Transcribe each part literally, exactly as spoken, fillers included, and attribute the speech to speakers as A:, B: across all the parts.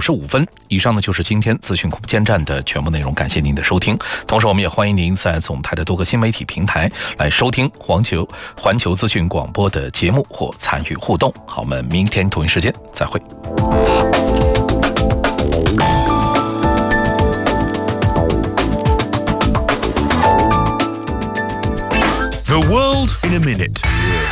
A: 五十五分。以上呢就是今天资讯空间站的全部内容，感谢您的收听。同时，我们也欢迎您在总台的多个新媒体平台来收听环球环球资讯广播的节目或参与互动。好，我们明天同一时间再会。
B: The world in a minute。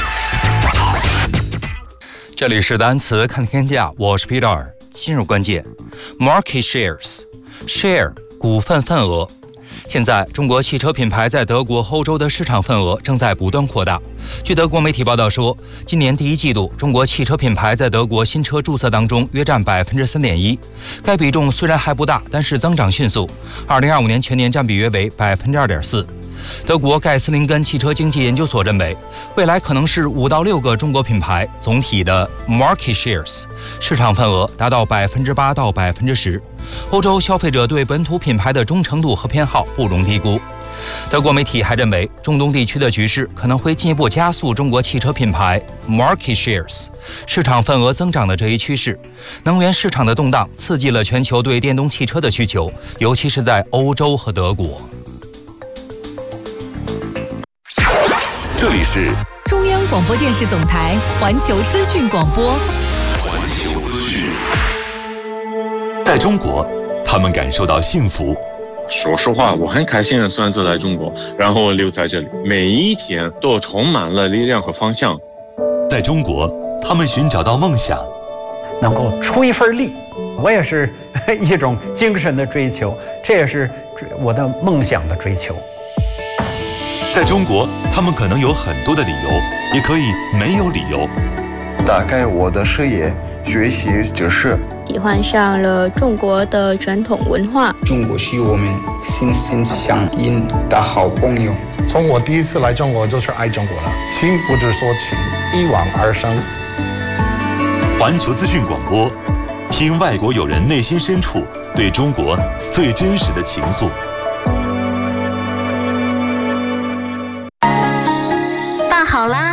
C: 这里是单词看天价，我是 Peter。进入关键 ，market shares， share 股份份额。现在，中国汽车品牌在德国、欧洲的市场份额正在不断扩大。据德国媒体报道说，今年第一季度，中国汽车品牌在德国新车注册当中约占百分之三点一。该比重虽然还不大，但是增长迅速。二零二五年全年占比约为百分之二点四。德国盖斯林根汽车经济研究所认为，未来可能是五到六个中国品牌总体的 market shares 市场份额达到百分之八到百分之十。欧洲消费者对本土品牌的忠诚度和偏好不容低估。德国媒体还认为，中东地区的局势可能会进一步加速中国汽车品牌 market shares 市场份额增长的这一趋势。能源市场的动荡刺激了全球对电动汽车的需求，尤其是在欧洲和德国。
B: 这里是
D: 中央广播电视总台环球资讯广播。
B: 环球资讯。在中国，他们感受到幸福。
E: 说实话，我很开心的选择来中国，然后留在这里，每一天都充满了力量和方向。
B: 在中国，他们寻找到梦想，
F: 能够出一份力，我也是一种精神的追求，这也是我的梦想的追求。
B: 在中国，他们可能有很多的理由，也可以没有理由。
G: 打开我的视野，学习知识，
H: 喜欢上了中国的传统文化。
I: 中国是我们心心相印的好朋友。
J: 从我第一次来中国就是爱中国了，情不知所起，一往而生。
B: 环球资讯广播，听外国友人内心深处对中国最真实的情愫。
K: 饭好啦。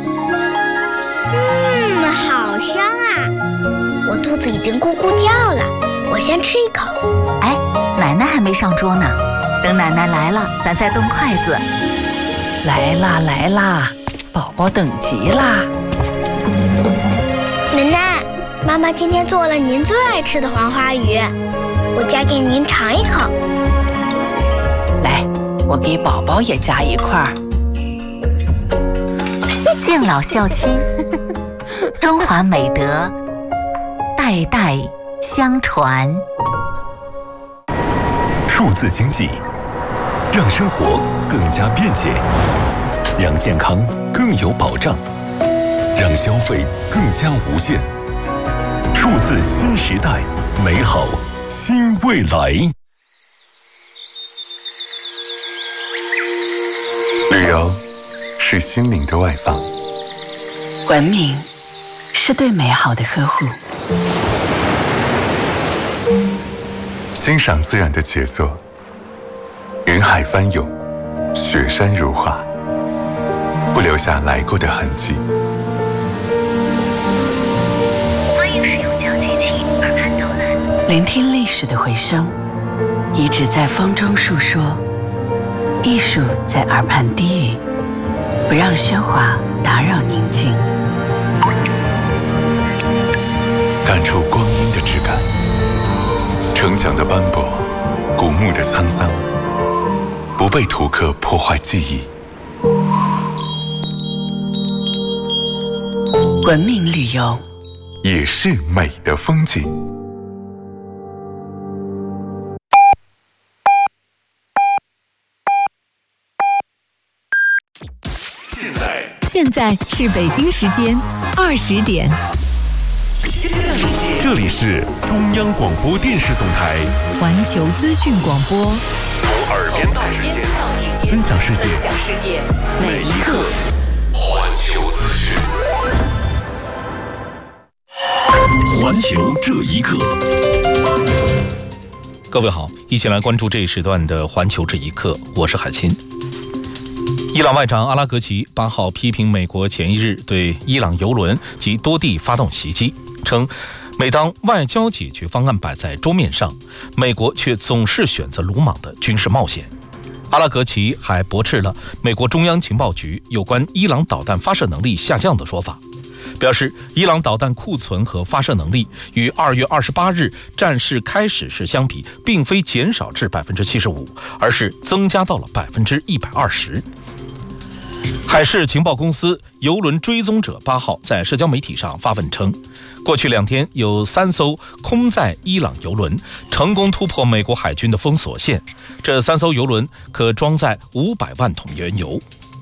L: 嗯，好香啊！我肚子已经咕咕叫了，我先吃一口。
K: 哎，奶奶还没上桌呢，等奶奶来了，咱再动筷子。
M: 来啦来啦，宝宝等急啦！
L: 奶奶，妈妈今天做了您最爱吃的黄花鱼，我夹给您尝一口。
M: 来，我给宝宝也夹一块。
K: 敬老孝亲，中华美德代代相传。
B: 数字经济让生活更加便捷，让健康更有保障，让消费更加无限。数字新时代，美好新未来。
N: 旅游是心灵的外放，
M: 文明是对美好的呵护，
N: 欣赏自然的杰作，云海翻涌，雪山如画，不留下来过的痕迹。
K: 欢迎使用小机器耳畔导览，
M: 聆听历史的回声，遗址在风中述说，艺术在耳畔低语，不让喧哗打扰宁静。
N: 感触光阴的质感，城墙的斑驳，古墓的沧桑，不被图刻破坏记忆。
M: 文明旅游
N: 也是美的风景。
B: 现在
D: 现在是北京时间二十点。
B: 这里是中央广播电视总台
D: 环球资讯广播，
B: 从耳边到指尖，分享世界，
D: 分享世界每一刻。
B: 环球资讯，环球这一刻。
A: 各位好，一起来关注这一时段的环球这一刻，我是海清。伊朗外长阿拉格齐八号批评美国前一日对伊朗油轮及多地发动袭击，称每当外交解决方案摆在桌面上，美国却总是选择鲁莽的军事冒险。阿拉格齐还驳斥了美国中央情报局有关伊朗导弹发射能力下降的说法，表示伊朗导弹库存和发射能力与二月二十八日战事开始时相比，并非减少至百分之七十五，而是增加到了百分之一百二十。海事情报公司邮轮追踪者八号在社交媒体上发文称，过去两天有三艘空载伊朗邮轮成功突破美国海军的封锁线，这三艘邮轮可装载五百万桶原油。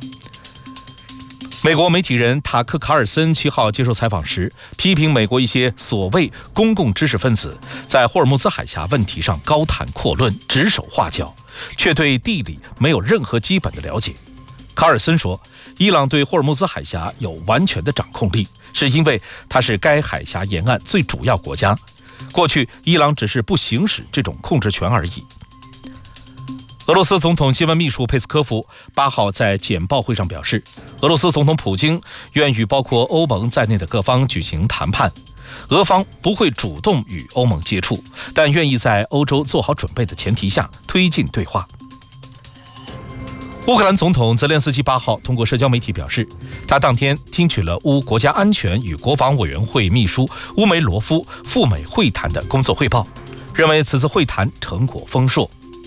A: 美国媒体人塔克·卡尔森七号接受采访时，批评美国一些所谓公共知识分子在霍尔木兹海峡问题上高谈阔论、指手画脚，却对地理没有任何基本的了解。卡尔森说，伊朗对霍尔木兹海峡有完全的掌控力，是因为它是该海峡沿岸最主要国家。过去伊朗只是不行使这种控制权而已。俄罗斯总统新闻秘书佩斯科夫八号在简报会上表示，俄罗斯总统普京愿与包括欧盟在内的各方举行谈判，俄方不会主动与欧盟接触，但愿意在欧洲做好准备的前提下推进对话。乌克兰总统泽连斯基八号通过社交媒体表示，他当天听取了乌国家安全与国防委员会秘书乌梅罗夫赴美会谈的工作汇报，认为此次会谈成果丰硕。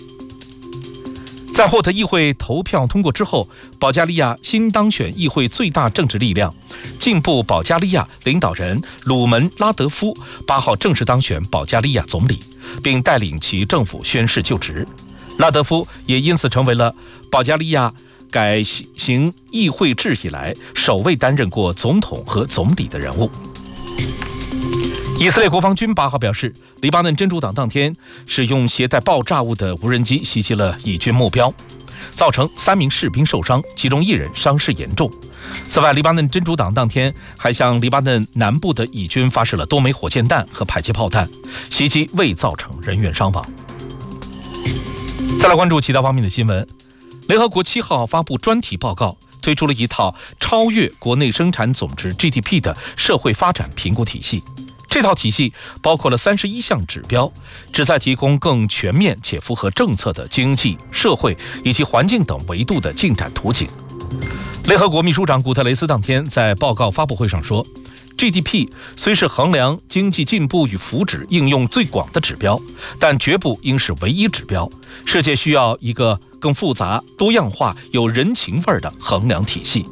A: 在获得议会投票通过之后，保加利亚新当选议会最大政治力量进步保加利亚领导人鲁门拉德夫八号正式当选保加利亚总理，并带领其政府宣誓就职。拉德夫也因此成为了保加利亚改行议会制以来首位担任过总统和总理的人物。以色列国防军八号表示，黎巴嫩真主党当天使用携带爆炸物的无人机袭击了以军目标，造成三名士兵受伤，其中一人伤势严重。此外，黎巴嫩真主党当天还向黎巴嫩南部的以军发射了多枚火箭弹和迫击炮弹，袭击未造成人员伤亡。再来关注其他方面的新闻。联合国七号发布专题报告，推出了一套超越国内生产总值 G D P 的社会发展评估体系。这套体系包括了三十一项指标，旨在提供更全面且符合政策的经济、社会以及环境等维度的进展图景。联合国秘书长古特雷斯当天在报告发布会上说， G D P 虽是衡量经济进步与福祉应用最广的指标，但绝不应是唯一指标。世界需要一个更复杂、多样化、有人情味的衡量体系。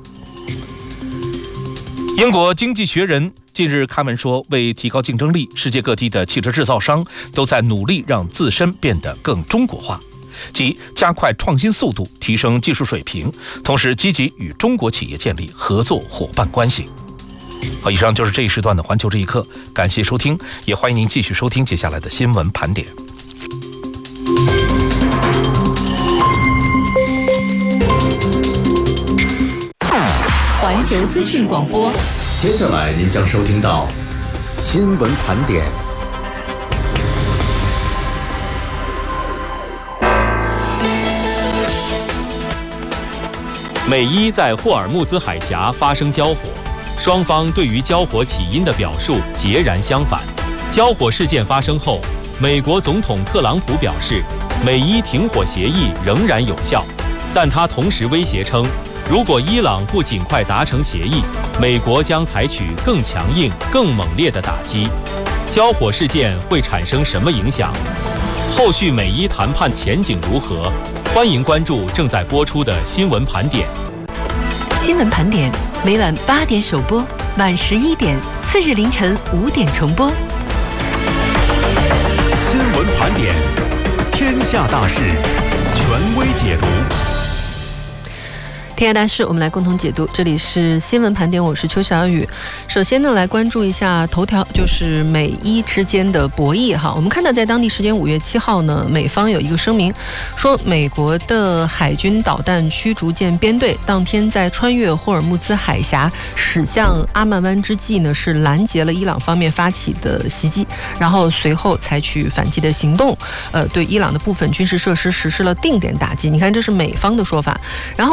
A: 英国经济学人近日刊文说，为提高竞争力，世界各地的汽车制造商都在努力让自身变得更中国化，即加快创新速度，提升技术水平，同时积极与中国企业建立合作伙伴关系。好，以上就是这一时段的环球这一刻，感谢收听，也欢迎您继续收听接下来的新闻盘点。
D: 环球资讯广播，
O: 接下来您将收听到新闻盘点。
P: 美伊在霍尔木兹海峡发生交火，双方对于交火起因的表述截然相反。交火事件发生后，美国总统特朗普表示，美伊停火协议仍然有效，但他同时威胁称，如果伊朗不尽快达成协议，美国将采取更强硬、更猛烈的打击。交火事件会产生什么影响？后续美伊谈判前景如何？欢迎关注正在播出的新闻盘点。
K: 新闻盘点每晚八点首播，晚十一点，次日凌晨五点重播。
B: 新闻盘点，天下大事，权威解读。
Q: 天下大事，我们来共同解读。这里是新闻盘点，我是邱小雨。首先呢，来关注一下头条，就是美伊之间的博弈哈。我们看到，在当地时间五月七号呢，美方有一个声明，说美国的海军导弹驱逐舰编队当天在穿越霍尔木兹海峡驶向阿曼湾之际呢，是拦截了伊朗方面发起的袭击，然后随后采取反击的行动，呃，对伊朗的部分军事设施实施了定点打击。你看，这是美方的说法。然后我们再看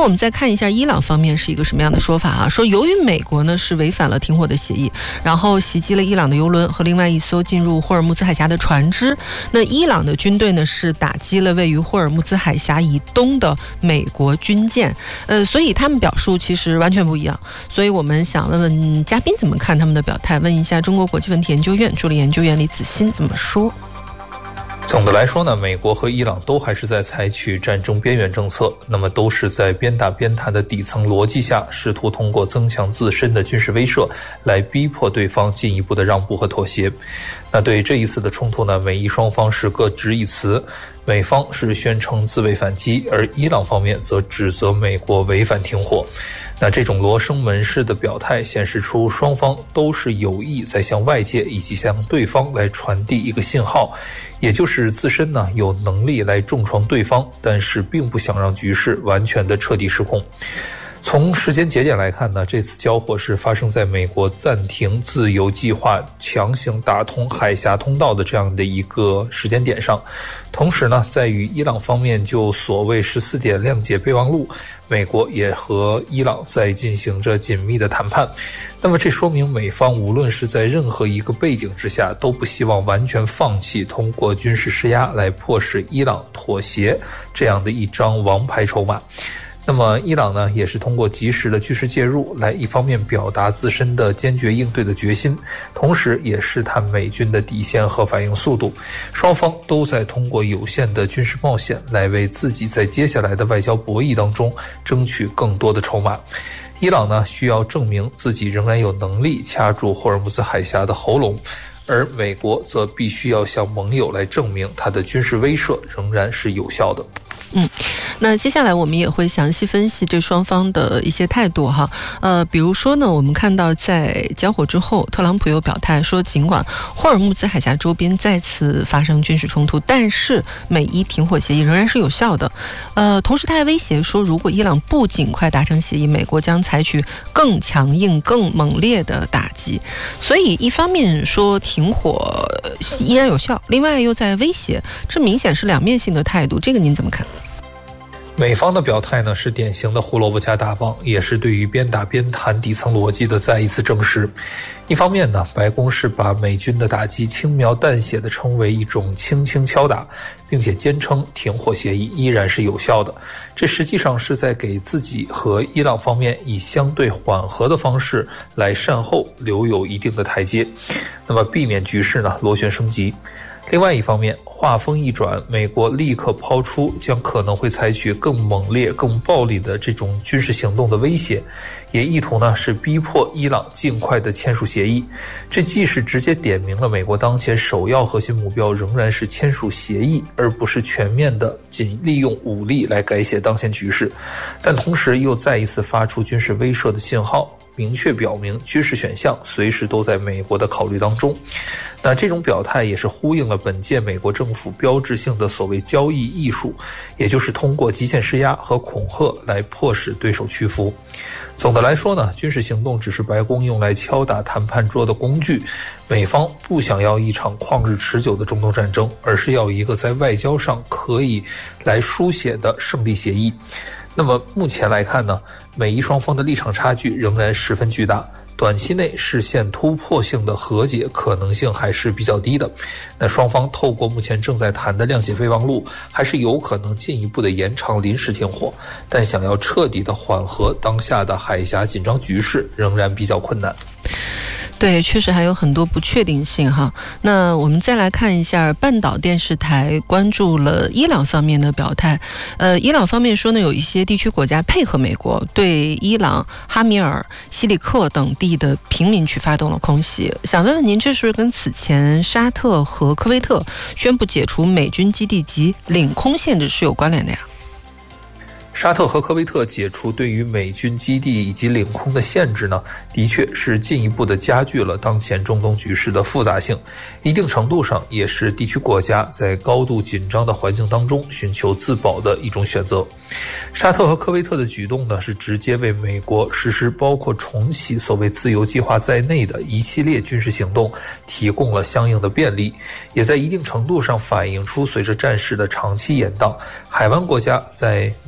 Q: 看一下伊朗方面是一个什么样的说法啊？说由于美国呢是违反了停火的协议，然后袭击了伊朗的油轮和另外一艘进入霍尔木兹海峡的船只，那伊朗的军队呢是打击了位于霍尔木兹海峡以东的美国军舰，呃，所以他们表述其实完全不一样。所以我们想问问嘉宾怎么看他们的表态，问一下中国国际问题研究院助理研究员李子欣怎么说。
R: 总的来说呢，美国和伊朗都还是在采取战争边缘政策，那么都是在边打边谈的底层逻辑下，试图通过增强自身的军事威慑来逼迫对方进一步的让步和妥协。那对这一次的冲突呢，美伊双方是各执一词，美方是宣称自卫反击，而伊朗方面则指责美国违反停火。那这种罗生门式的表态显示出双方都是有意在向外界以及向对方来传递一个信号，也就是自身呢有能力来重创对方，但是并不想让局势完全的彻底失控。从时间节点来看呢，这次交火是发生在美国暂停自由计划强行打通海峡通道的这样的一个时间点上，同时呢，在与伊朗方面就所谓十四点谅解备忘录，美国也和伊朗在进行着紧密的谈判。那么这说明美方无论是在任何一个背景之下，都不希望完全放弃通过军事施压来迫使伊朗妥协这样的一张王牌筹码。那么伊朗呢，也是通过及时的军事介入来一方面表达自身的坚决应对的决心，同时也试探美军的底线和反应速度。双方都在通过有限的军事冒险来为自己在接下来的外交博弈当中争取更多的筹码。伊朗呢，需要证明自己仍然有能力掐住霍尔木兹海峡的喉咙，而美国则必须要向盟友来证明它的军事威慑仍然是有效的。
Q: 嗯，那接下来我们也会详细分析这双方的一些态度哈。呃，比如说呢，我们看到在交火之后，特朗普有表态说，尽管霍尔木兹海峡周边再次发生军事冲突，但是美伊停火协议仍然是有效的。呃，同时他还威胁说，如果伊朗不尽快达成协议，美国将采取更强硬、更猛烈的打击。所以一方面说停火依然有效，另外又在威胁，这明显是两面性的态度，这个您怎么看？
R: 美方的表态呢，是典型的胡萝卜加大棒，也是对于边打边谈底层逻辑的再一次证实。一方面呢，白宫是把美军的打击轻描淡写的称为一种轻轻敲打，并且坚称停火协议依然是有效的。这实际上是在给自己和伊朗方面以相对缓和的方式来善后留有一定的台阶，那么避免局势呢螺旋升级。另外一方面，话锋一转，美国立刻抛出将可能会采取更猛烈、更暴力的这种军事行动的威胁，也意图呢是逼迫伊朗尽快的签署协议。这既是直接点明了美国当前首要核心目标仍然是签署协议，而不是全面的仅利用武力来改写当前局势，但同时又再一次发出军事威慑的信号，明确表明军事选项随时都在美国的考虑当中。那这种表态也是呼应了本届美国政府标志性的所谓交易艺术，也就是通过极限施压和恐吓来迫使对手屈服。总的来说呢，军事行动只是白宫用来敲打谈判桌的工具，美方不想要一场旷日持久的中东战争，而是要一个在外交上可以来书写的胜利协议。那么目前来看呢，美伊双方的立场差距仍然十分巨大，短期内实现突破性的和解可能性还是比较低的。那双方透过目前正在谈的谅解备忘录，还是有可能进一步的延长临时停火，但想要彻底的缓和当下的海峡紧张局势，仍然比较困难。
Q: 对，确实还有很多不确定性哈。那我们再来看一下半岛电视台关注了伊朗方面的表态。呃，伊朗方面说呢，有一些地区国家配合美国，对伊朗哈米尔、西里克等地的平民区发动了空袭。想问问您，这是不是跟此前沙特和科威特宣布解除美军基地及领空限制是有关联的呀？
R: 沙特和科威特解除对于美军基地以及领空的限制呢，的确是进一步的加剧了当前中东局势的复杂性，一定程度上也是地区国家在高度紧张的环境当中寻求自保的一种选择。沙特和科威特的举动呢，是直接为美国实施包括重启所谓自由计划在内的一系列军事行动提供了相应的便利，也在一定程度上反映出随着战事的长期延宕，海湾国家在美伊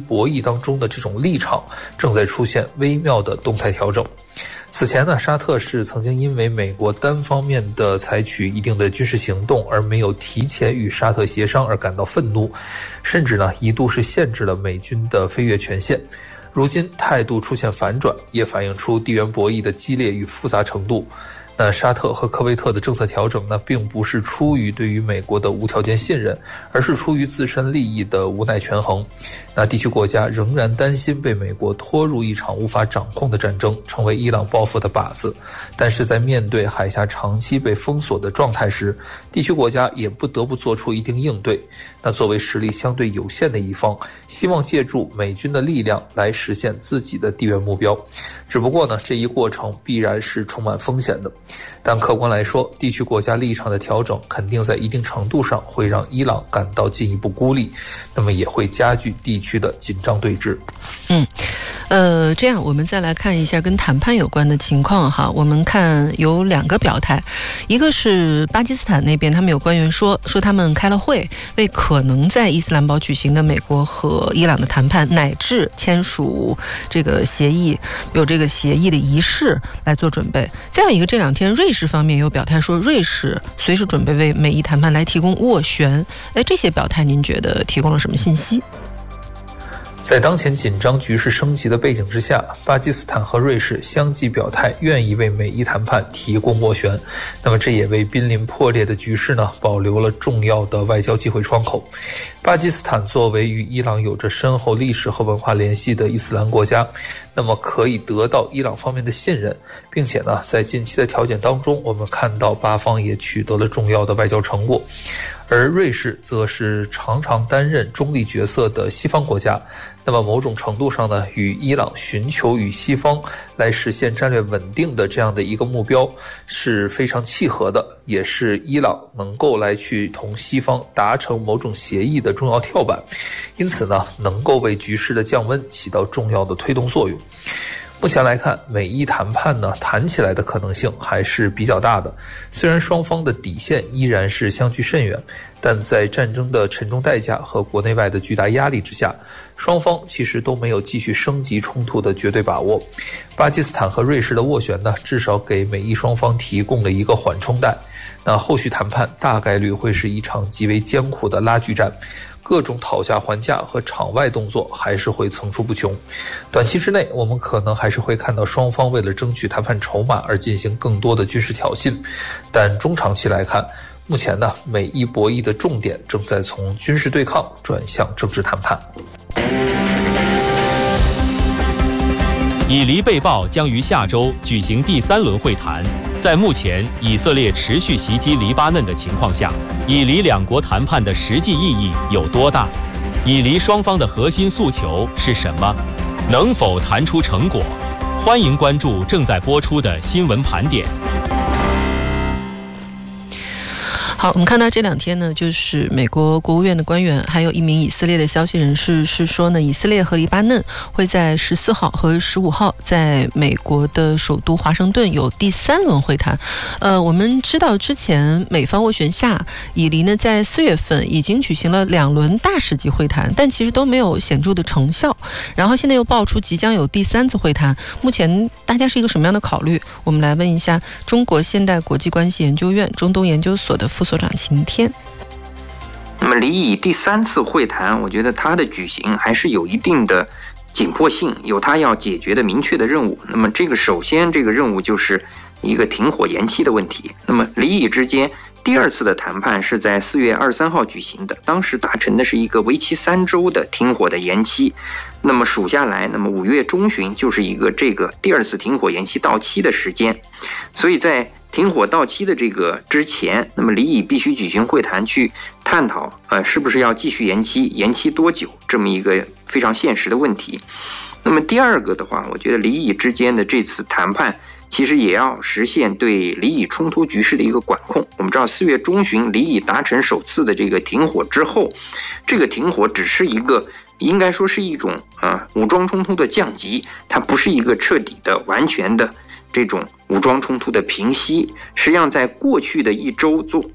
R: 博弈当中的这种立场正在出现微妙的动态调整。此前呢，沙特是曾经因为美国单方面的采取一定的军事行动而没有提前与沙特协商而感到愤怒，甚至呢一度是限制了美军的飞越权限。如今态度出现反转，也反映出地缘博弈的激烈与复杂程度。那沙特和科威特的政策调整呢，并不是出于对于美国的无条件信任，而是出于自身利益的无奈权衡。那地区国家仍然担心被美国拖入一场无法掌控的战争，成为伊朗报复的靶子。但是在面对海峡长期被封锁的状态时，地区国家也不得不做出一定应对。那作为实力相对有限的一方，希望借助美军的力量来实现自己的地缘目标。只不过呢，这一过程必然是充满风险的。但客观来说，地区国家立场的调整肯定在一定程度上会让伊朗感到进一步孤立，那么也会加剧地区的紧张对峙。
Q: 嗯，呃，这样我们再来看一下跟谈判有关的情况哈。我们看有两个表态，一个是巴基斯坦那边，他们有官员说说他们开了会，为可能在伊斯兰堡举行的美国和伊朗的谈判乃至签署这个协议，有这个协议的仪式来做准备。再有一个，这两天瑞士方面也有表态说，瑞士随时准备为美伊谈判来提供斡旋。哎，这些表态您觉得提供了什么信息？
R: 在当前紧张局势升级的背景之下，巴基斯坦和瑞士相继表态愿意为美伊谈判提供斡旋，那么这也为濒临破裂的局势呢保留了重要的外交机会窗口。巴基斯坦作为与伊朗有着深厚历史和文化联系的伊斯兰国家，那么可以得到伊朗方面的信任，并且呢，在近期的调解当中，我们看到巴方也取得了重要的外交成果。而瑞士则是常常担任中立角色的西方国家，那么某种程度上呢，与伊朗寻求与西方来实现战略稳定的这样的一个目标是非常契合的，也是伊朗能够来去同西方达成某种协议的重要跳板，因此呢，能够为局势的降温起到重要的推动作用。目前来看，美伊谈判呢谈起来的可能性还是比较大的。虽然双方的底线依然是相距甚远，但在战争的沉重代价和国内外的巨大压力之下，双方其实都没有继续升级冲突的绝对把握。巴基斯坦和瑞士的斡旋呢，至少给美伊双方提供了一个缓冲带。那后续谈判大概率会是一场极为艰苦的拉锯战。各种讨价还价和场外动作还是会层出不穷。短期之内，我们可能还是会看到双方为了争取谈判筹码而进行更多的军事挑衅，但中长期来看，目前呢，美伊博弈的重点正在从军事对抗转向政治谈判。
P: 以黎被曝将于下周举行第三轮会谈。在目前以色列持续袭击黎巴嫩的情况下，以黎两国谈判的实际意义有多大？以黎双方的核心诉求是什么？能否谈出成果？欢迎关注正在播出的新闻盘点。
Q: 好，我们看到这两天呢，就是美国国务院的官员，还有一名以色列的消息人士是说呢，以色列和黎巴嫩会在十四号和十五号在美国的首都华盛顿有第三轮会谈。呃，我们知道之前美方斡旋下，以黎呢在四月份已经举行了两轮大使级会谈，但其实都没有显著的成效。然后现在又爆出即将有第三次会谈，目前大家是一个什么样的考虑？我们来问一下中国现代国际关系研究院中东研究所的副所长秦天。
S: 那么，黎以第三次会谈，我觉得它的举行还是有一定的紧迫性，有它要解决的明确的任务。那么，这个首先这个任务就是一个停火延期的问题。那么，黎以之间第二次的谈判是在四月二十三号举行的，当时达成的是一个为期三周的停火的延期。那么数下来，那么五月中旬就是一个这个第二次停火延期到期的时间。所以在停火到期的这个之前，那么黎以必须举行会谈去探讨，呃，是不是要继续延期，延期多久，这么一个非常现实的问题。那么第二个的话，我觉得黎以之间的这次谈判，其实也要实现对黎以冲突局势的一个管控。我们知道，四月中旬黎以达成首次的这个停火之后，这个停火只是一个，应该说是一种啊武装冲突的降级，它不是一个彻底的、完全的这种武装冲突的平息。实际上，在过去的一周做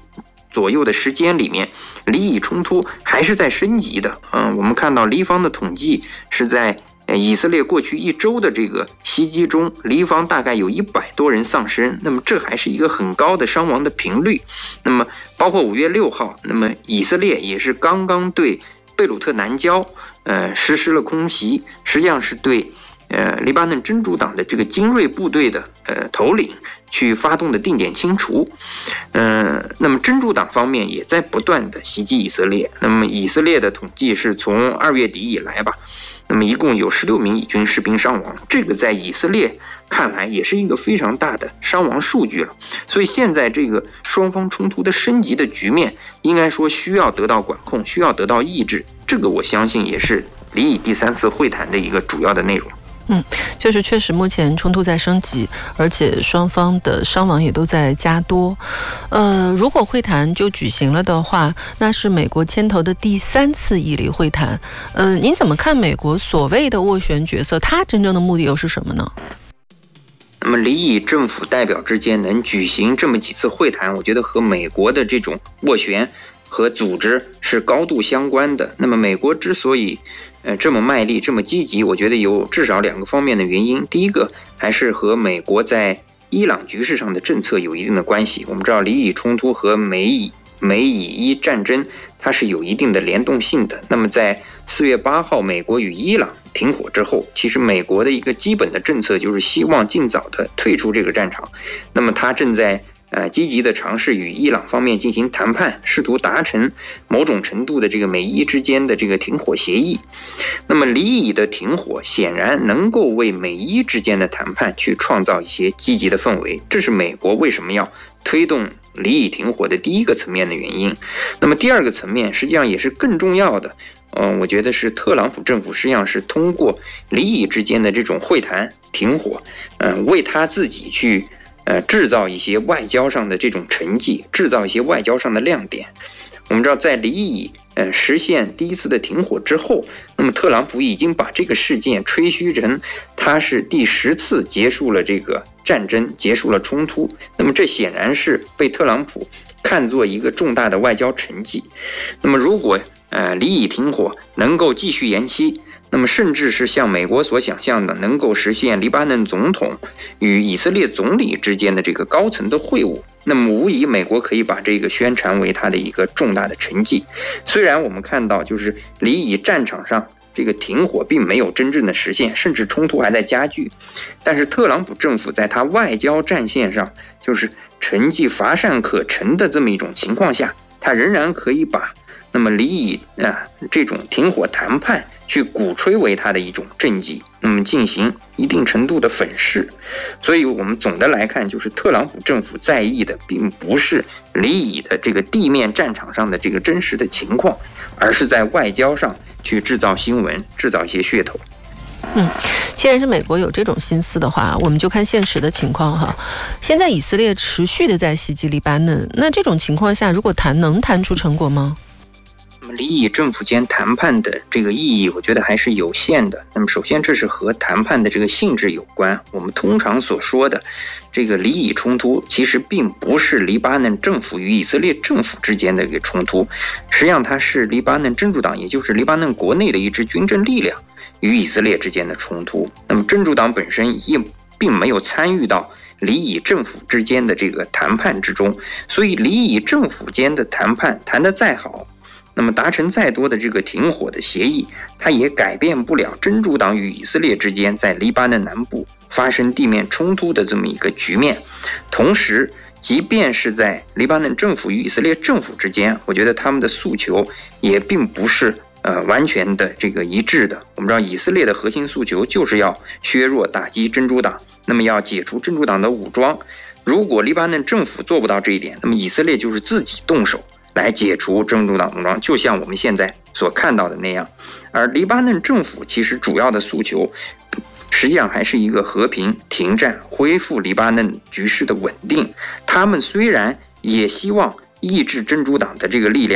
S: 左右的时间里面，黎以冲突还是在升级的。嗯，我们看到黎方的统计是在呃以色列过去一周的这个袭击中，黎方大概有一百多人丧生，那么这还是一个很高的伤亡的频率。那么包括五月六号，那么以色列也是刚刚对贝鲁特南郊呃实施了空袭，实际上是对呃黎巴嫩真主党的这个精锐部队的呃头领去发动的定点清除。呃，那么真主党方面也在不断的袭击以色列。那么以色列的统计是从二月底以来吧，那么一共有十六名以军士兵伤亡，这个在以色列看来也是一个非常大的伤亡数据了。所以现在这个双方冲突的升级的局面，应该说需要得到管控，需要得到抑制。这个我相信也是黎以第三次会谈的一个主要的内容。
Q: 嗯，就是确实目前冲突在升级，而且双方的伤亡也都在加多。呃，如果会谈就举行了的话，那是美国牵头的第三次以黎会谈。呃，您怎么看美国所谓的斡旋角色？它真正的目的又是什么呢？
S: 那么黎以政府代表之间能举行这么几次会谈，我觉得和美国的这种斡旋和组织是高度相关的。那么美国之所以呃，这么卖力，这么积极，我觉得有至少两个方面的原因。第一个还是和美国在伊朗局势上的政策有一定的关系。我们知道黎以冲突和美以美以伊战争它是有一定的联动性的。那么在四月八号美国与伊朗停火之后，其实美国的一个基本的政策就是希望尽早的退出这个战场。那么它正在呃，积极的尝试与伊朗方面进行谈判，试图达成某种程度的这个美伊之间的这个停火协议。那么黎以的停火显然能够为美伊之间的谈判去创造一些积极的氛围，这是美国为什么要推动黎以停火的第一个层面的原因。那么第二个层面实际上也是更重要的，嗯、呃，我觉得是特朗普政府实际上是通过黎以之间的这种会谈停火，嗯、呃，为他自己去呃，制造一些外交上的这种成绩，制造一些外交上的亮点。我们知道，在黎以呃实现第一次的停火之后，那么特朗普已经把这个事件吹嘘成他是第十次结束了这个战争，结束了冲突。那么这显然是被特朗普看作一个重大的外交成绩。那么如果呃黎以停火能够继续延期，那么甚至是像美国所想象的，能够实现黎巴嫩总统与以色列总理之间的这个高层的会晤，那么无疑美国可以把这个宣传为他的一个重大的成绩。虽然我们看到就是黎以战场上这个停火并没有真正的实现，甚至冲突还在加剧，但是特朗普政府在他外交战线上就是成绩乏善可陈的这么一种情况下，他仍然可以把那么黎以啊这种停火谈判去鼓吹为他的一种政绩，那么进行一定程度的粉饰。所以我们总的来看，就是特朗普政府在意的并不是黎以的这个地面战场上的这个真实的情况，而是在外交上去制造新闻，制造一些噱头。
Q: 嗯，既然是美国有这种心思的话，我们就看现实的情况哈。现在以色列持续的在袭击黎巴嫩，那这种情况下，如果谈能谈出成果吗？
S: 黎以政府间谈判的这个意义，我觉得还是有限的。那么首先这是和谈判的这个性质有关。我们通常所说的这个黎以冲突，其实并不是黎巴嫩政府与以色列政府之间的一个冲突，实际上它是黎巴嫩真主党，也就是黎巴嫩国内的一支军政力量与以色列之间的冲突。那么真主党本身也并没有参与到黎以政府之间的这个谈判之中，所以黎以政府间的谈判谈得再好，那么达成再多的这个停火的协议，它也改变不了真主党与以色列之间在黎巴嫩南部发生地面冲突的这么一个局面。同时即便是在黎巴嫩政府与以色列政府之间，我觉得他们的诉求也并不是呃完全的这个一致的。我们知道以色列的核心诉求就是要削弱打击真主党，那么要解除真主党的武装。如果黎巴嫩政府做不到这一点，那么以色列就是自己动手来解除真主党武装，就像我们现在所看到的那样。而黎巴嫩政府其实主要的诉求实际上还是一个和平停战，恢复黎巴嫩局势的稳定。他们虽然也希望抑制真主党的这个力量，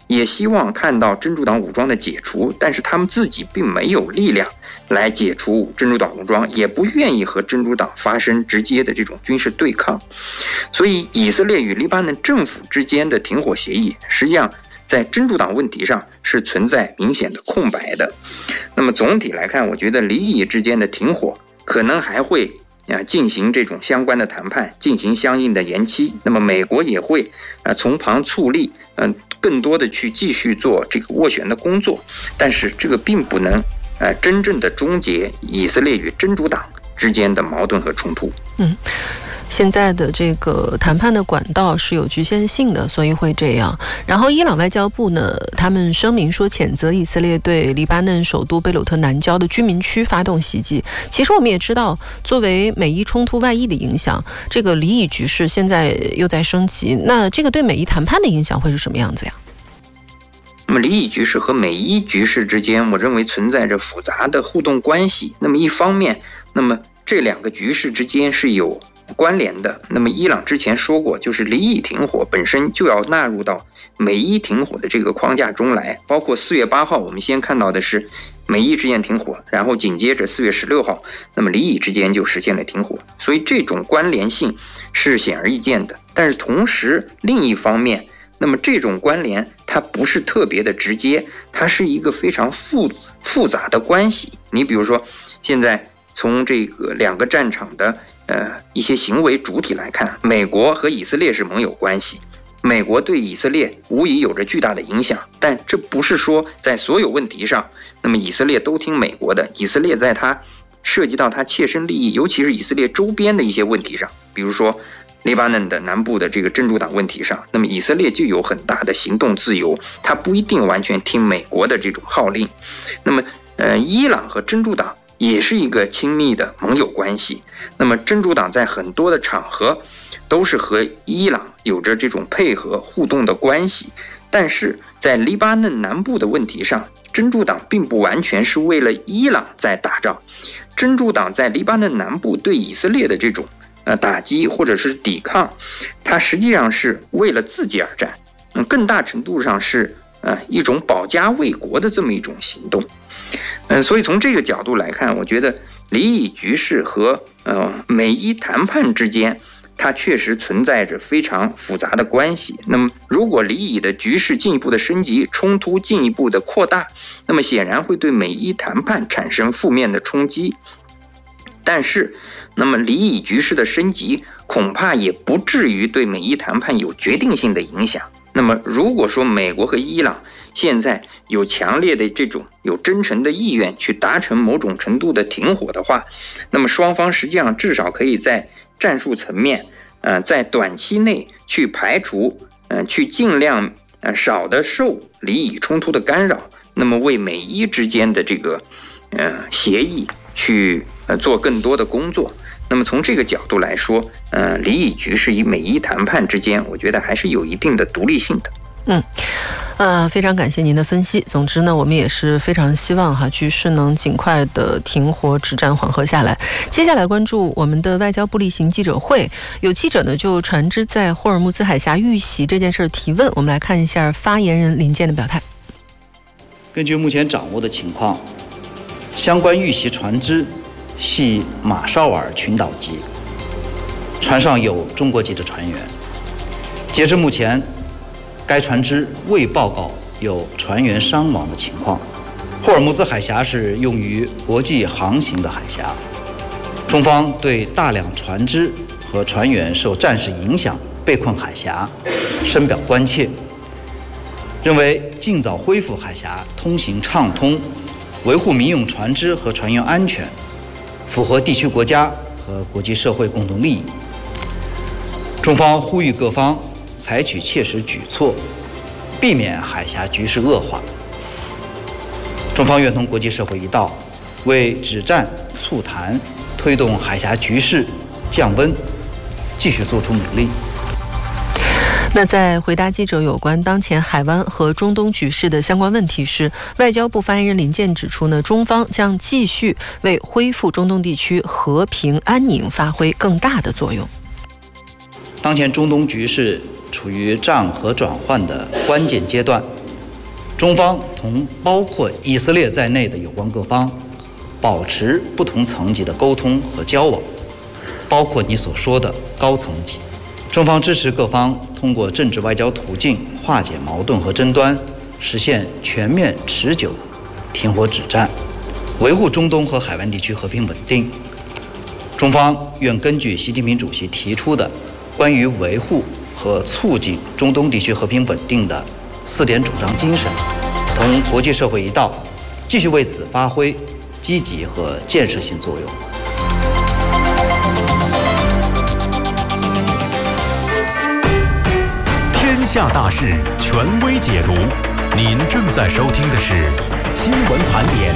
S: 也希望看到真主党武装的解除，但是他们自己并没有力量来解除真主党武装，也不愿意和真主党发生直接的这种军事对抗。所以以色列与黎巴嫩政府之间的停火协议，实际上在真主党问题上是存在明显的空白的。那么总体来看，我觉得黎以之间的停火可能还会啊进行这种相关的谈判，进行相应的延期。那么美国也会啊从旁促力，嗯、呃，更多的去继续做这个斡旋的工作。但是这个并不能啊真正的终结以色列与真主党之间的矛盾和冲突。
Q: 嗯。现在的这个谈判的管道是有局限性的，所以会这样。然后伊朗外交部呢，他们声明说谴责以色列对黎巴嫩首都贝鲁特南郊的居民区发动袭击。其实我们也知道，作为美伊冲突外溢的影响，这个黎以局势现在又在升级，那这个对美伊谈判的影响会是什么样子呀？
S: 那么黎以局势和美伊局势之间，我认为存在着复杂的互动关系。那么一方面，那么这两个局势之间是有关联的。那么伊朗之前说过，就是黎以停火本身就要纳入到美伊停火的这个框架中来，包括四月八号我们先看到的是美伊之间停火，然后紧接着四月十六号，那么黎以之间就实现了停火，所以这种关联性是显而易见的。但是同时另一方面，那么这种关联它不是特别的直接，它是一个非常复复杂的关系。你比如说现在从这个两个战场的呃一些行为主体来看，美国和以色列是盟友关系，美国对以色列无疑有着巨大的影响，但这不是说在所有问题上，那么以色列都听美国的。以色列在它涉及到它切身利益，尤其是以色列周边的一些问题上，比如说黎巴嫩的南部的这个真主党问题上，那么以色列就有很大的行动自由，它不一定完全听美国的这种号令。那么呃，伊朗和真主党也是一个亲密的盟友关系。那么真主党在很多的场合都是和伊朗有着这种配合互动的关系，但是在黎巴嫩南部的问题上，真主党并不完全是为了伊朗在打仗，真主党在黎巴嫩南部对以色列的这种呃打击或者是抵抗，它实际上是为了自己而战，嗯，更大程度上是呃一种保家卫国的这么一种行动。嗯，所以从这个角度来看，我觉得黎以局势和呃美伊谈判之间，它确实存在着非常复杂的关系。那么如果黎以的局势进一步的升级，冲突进一步的扩大，那么显然会对美伊谈判产生负面的冲击。但是那么黎以局势的升级恐怕也不至于对美伊谈判有决定性的影响。那么如果说美国和伊朗现在有强烈的这种有真诚的意愿去达成某种程度的停火的话，那么双方实际上至少可以在战术层面，呃，在短期内去排除，呃，去尽量呃少的受黎以冲突的干扰，那么为美伊之间的这个呃协议去呃做更多的工作。那么从这个角度来说，呃，黎以局势与美伊谈判之间，我觉得还是有一定的独立性的。
Q: 嗯，呃，非常感谢您的分析。总之呢，我们也是非常希望哈局势能尽快的停火止战缓和下来。接下来关注我们的外交部例行记者会，有记者呢就船只在霍尔木兹海峡遇袭这件事提问，我们来看一下发言人林健的表态。
T: 根据目前掌握的情况，相关遇袭船只系马绍尔群岛级，船上有中国籍的船员。截至目前，该船只未报告有船员伤亡的情况。霍尔木兹海峡是用于国际航行的海峡，中方对大量船只和船员受战事影响被困海峡深表关切，认为尽早恢复海峡通行畅通，维护民用船只和船员安全，符合地区国家和国际社会共同利益。中方呼吁各方采取切实举措，避免海峡局势恶化。中方愿同国际社会一道，为止战促谈、推动海峡局势降温，继续做出努力。
Q: 那在回答记者有关当前海湾和中东局势的相关问题时，外交部发言人林健指出呢，中方将继续为恢复中东地区和平安宁发挥更大的作用。
T: 当前中东局势处于战和转换的关键阶段， 中方同包括以色列在内的有关各方保持不同层级的沟通和交往，包括你所说的高层级。中方支持各方通过政治外交途径化解矛盾和争端，实现全面持久停火止战，维护中东和海湾地区和平稳定。中方愿根据习近平主席提出的关于维护和促进中东地区和平稳定的四点主张精神，同国际社会一道，继续为此发挥积极和建设性作用。
B: 天下大事，权威解读。您正在收听的是新闻盘点。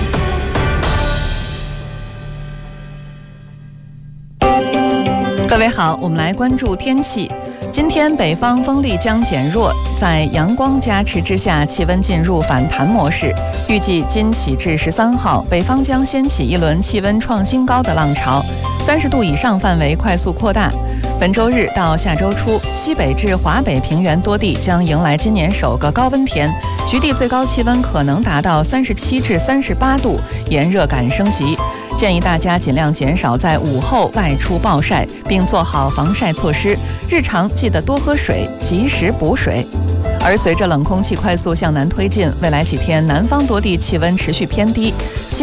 U: 各位好，我们来关注天气。今天北方风力将减弱，在阳光加持之下，气温进入反弹模式。预计今起至十三号，北方将掀起一轮气温创新高的浪潮，三十度以上范围快速扩大。本周日到下周初，西北至华北平原多地将迎来今年首个高温天，局地最高气温可能达到三十七至三十八度，炎热感升级。建议大家尽量减少在午后外出暴晒，并做好防晒措施。日常记得多喝水，及时补水。而随着冷空气快速向南推进，未来几天南方多地气温持续偏低。